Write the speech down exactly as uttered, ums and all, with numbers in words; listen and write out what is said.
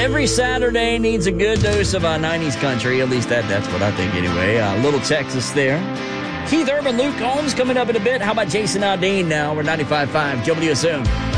Every Saturday needs a good dose of uh, nineties country. At least that, that's what I think anyway. Uh, Little Texas there. Keith Urban, Luke Combs coming up in a bit. How about Jason Aldean now? We're ninety-five point five W S M.